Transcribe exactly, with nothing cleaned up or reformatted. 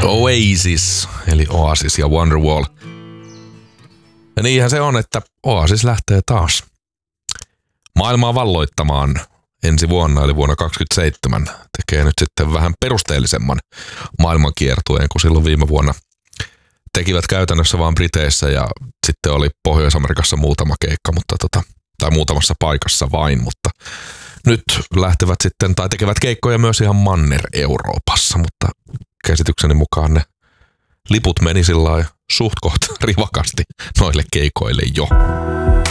Oasis, eli Oasis ja Wonderwall. Ja niinhän se on, että Oasis lähtee taas maailmaa valloittamaan ensi vuonna, eli vuonna kaksikymmentäseitsemän. Tekee nyt sitten vähän perusteellisemman maailmankiertueen kuin silloin viime vuonna. Tekivät käytännössä vaan Briteissä ja sitten oli Pohjois-Amerikassa muutama keikka, mutta tota, tai muutamassa paikassa vain, mutta nyt lähtevät sitten, tai tekevät keikkoja myös ihan Manner-Euroopassa, mutta käsitykseni mukaan ne liput meni sillä suht koht rivakasti noille keikoille jo.